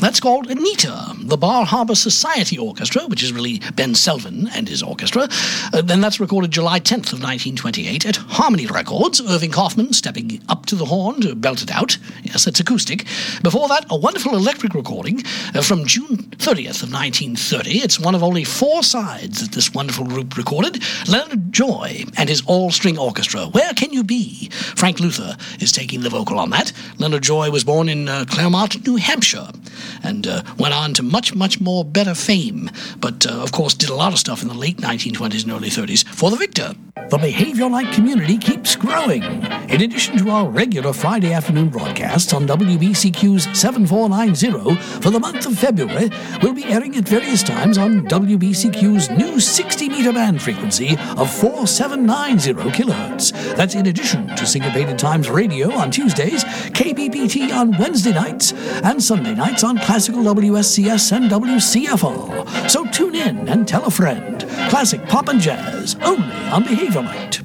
That's called Anita, the Bar Harbor Society Orchestra, which is really Ben Selvin and his orchestra. Then that's recorded July 10th of 1928 at Harmony Records, Irving Kaufman stepping up to the horn to belt it out. Yes, it's acoustic. Before that, a wonderful electric recording from June 30th of 1930. It's one of only 4 sides that this wonderful group recorded. Leonard Joy and his all-string orchestra, Where Can You Be? Frank Luther is taking the vocal on that. Leonard Joy was born in Claremont, New Hampshire, and went on to much, much more better fame, but of course did a lot of stuff in the late 1920s and early 30s for the Victor. The Behavior Light community keeps growing. In addition to our regular Friday afternoon broadcasts on WBCQ's 7490 for the month of February, we'll be airing at various times on WBCQ's new 60-meter band frequency of 4790 kilohertz. That's in addition to Syncopated Times Radio on Tuesdays, KBPT on Wednesday nights, and Sunday nights on Classical WSCS and WCFR. So tune in and tell a friend. Classic pop and jazz, only on Behavior Light.